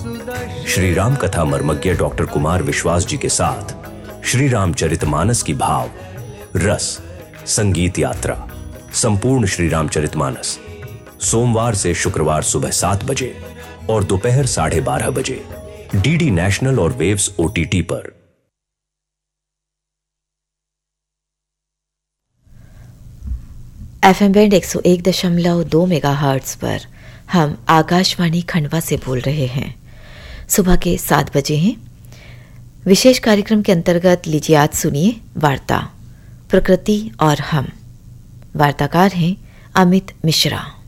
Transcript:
श्री राम कथा मर्मज्ञ डॉक्टर कुमार विश्वास जी के साथ श्री रामचरितमानस की भाव रस संगीत यात्रा संपूर्ण श्री रामचरितमानस सोमवार से शुक्रवार सुबह 7 बजे और दोपहर 12:30 बजे डीडी नेशनल और वेव्स ओटीटी पर। एफएम बैंड 101.2 मेगाहर्ट्ज पर हम आकाशवाणी खंडवा से बोल रहे हैं। सुबह के 7 बजे हैं। विशेष कार्यक्रम के अंतर्गत लीजिए आज सुनिए वार्ता प्रकृति और हम। वार्ताकार हैं अमित मिश्रा।